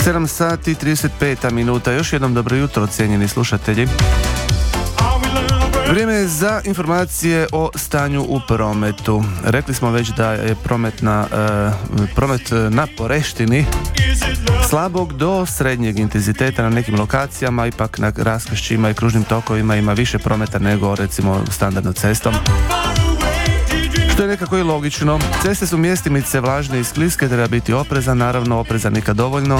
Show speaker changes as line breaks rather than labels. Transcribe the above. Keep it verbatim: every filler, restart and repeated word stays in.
sedam sati i trideset pet minuta. Još jednom dobro jutro, cijenjeni slušatelji. Vrijeme je za informacije o stanju u prometu. Rekli smo već da je promet na, uh, promet na Poreštini slabog do srednjeg intenziteta na nekim lokacijama, ipak na raskršćima i kružnim tokovima ima više prometa nego recimo standardnom cestom. Što je nekako i logično. Ceste su mjestimice vlažne i skliske, treba biti oprezan, naravno oprezan nikad dovoljno.